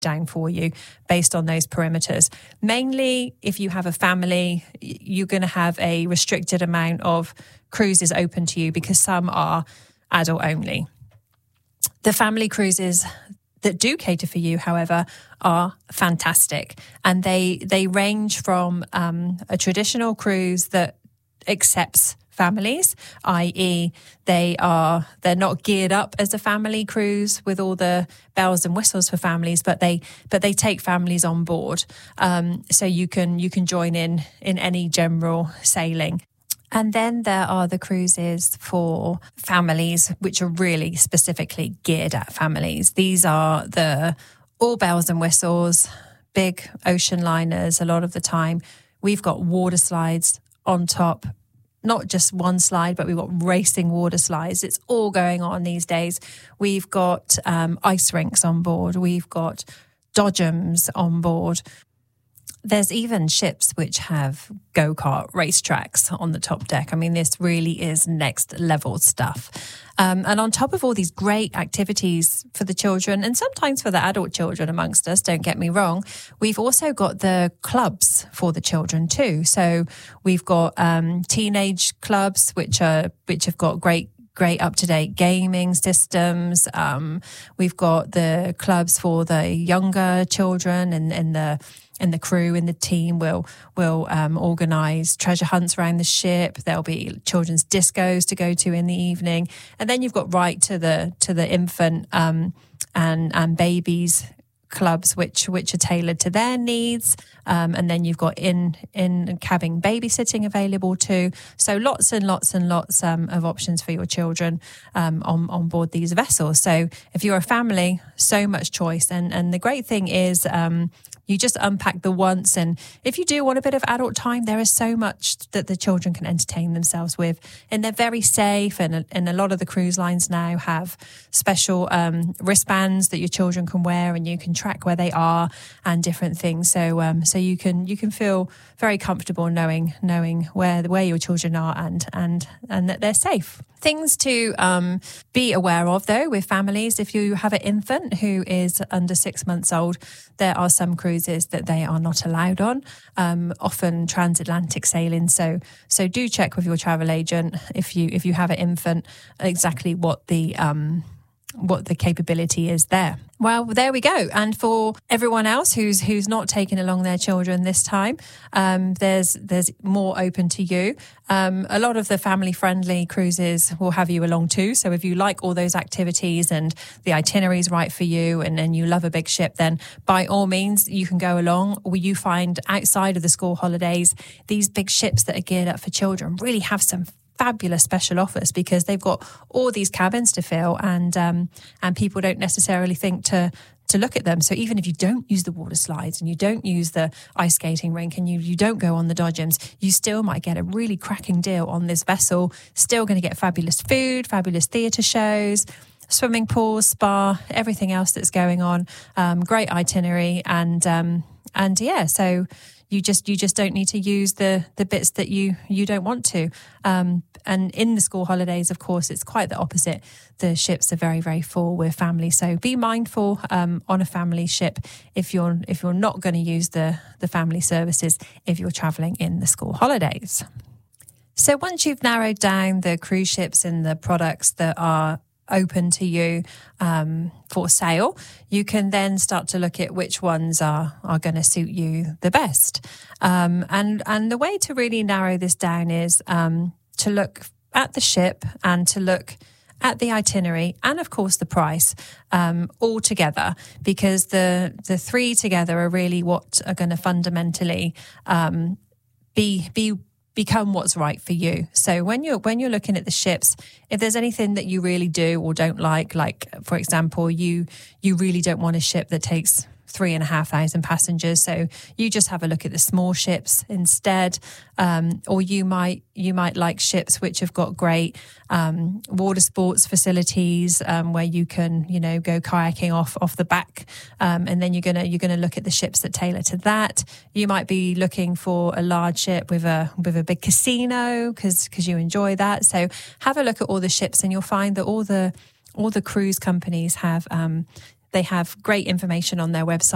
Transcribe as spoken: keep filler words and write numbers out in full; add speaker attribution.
Speaker 1: down for you based on those perimeters. Mainly, if you have a family, you're going to have a restricted amount of cruises open to you because some are adult only. The family cruises that do cater for you, however, are fantastic. And they they range from um, a traditional cruise that accepts families, that is they are they're not geared up as a family cruise with all the bells and whistles for families, but they but they take families on board. Um, so you can you can join in in any general sailing. And then there are the cruises for families, which are really specifically geared at families. These are the all bells and whistles, big ocean liners a lot of the time. We've got water slides on top, not just one slide, but we've got racing water slides. It's all going on these days. We've got um, ice rinks on board. We've got dodgems on board. There's even ships which have go-kart racetracks on the top deck. I mean, this really is next level stuff. Um, and on top of all these great activities for the children and sometimes for the adult children amongst us, don't get me wrong, we've also got the clubs for the children too. So we've got um, teenage clubs which are which have got great great up-to-date gaming systems. Um, we've got the clubs for the younger children and, and the and the crew and the team will will um, organise treasure hunts around the ship. There'll be children's discos to go to in the evening, and then you've got right to the to the infant um, and and babies clubs, which which are tailored to their needs. Um, and then you've got in in cabin babysitting available too. So lots and lots and lots um, of options for your children um, on on board these vessels. So if you're a family, so much choice. And and the great thing is. Um, You just unpack the once, and if you do want a bit of adult time, there is so much that the children can entertain themselves with, and they're very safe. And and a lot of the cruise lines now have special um, wristbands that your children can wear, and you can track where they are and different things. So um, so you can you can feel very comfortable knowing knowing where where your children are and and and that they're safe. Things to um, be aware of, though, with families. If you have an infant who is under six months old, there are some cruises that they are not allowed on, um, often transatlantic sailing. So, so do check with your travel agent if you if you have an infant exactly what the um, what the capability is there. Well, there we go. And for everyone else who's who's not taking along their children this time, um, there's there's more open to you. Um, a lot of the family-friendly cruises will have you along too. So if you like all those activities and the itinerary is right for you, and, and you love a big ship, then by all means you can go along. Or you find outside of the school holidays, these big ships that are geared up for children really have some fabulous special offers because they've got all these cabins to fill, and um, and people don't necessarily think to to look at them. So even if you don't use the water slides and you don't use the ice skating rink and you you don't go on the dodgems, you still might get a really cracking deal on this vessel. Still going to get fabulous food, fabulous theatre shows, swimming pools, spa, everything else that's going on. Um, great itinerary, and um, and yeah, so. You just you just don't need to use the the bits that you you don't want to. Um, and in the school holidays, of course, it's quite the opposite. The ships are very very full with family, so be mindful um, on a family ship if you're if you're not going to use the the family services if you're travelling in the school holidays. So once you've narrowed down the cruise ships and the products that are open to you um, for sale, you can then start to look at which ones are are going to suit you the best. Um, and and the way to really narrow this down is um, to look at the ship and to look at the itinerary and, of course, the price um, all together, because the the three together are really what are going to fundamentally um, be be. become what's right for you. So when you're when you're looking at the ships, if there's anything that you really do or don't like, like for example, you you really don't want a ship that takes three and a half thousand passengers, so you just have a look at the small ships instead. Um, or you might you might like ships which have got great um, water sports facilities um, where you can you know go kayaking off off the back, um, and then you're gonna you're gonna look at the ships that tailor to that. You might be looking for a large ship with a with a big casino because because you enjoy that. So have a look at all the ships, and you'll find that all the all the cruise companies have um, they have great information on their website.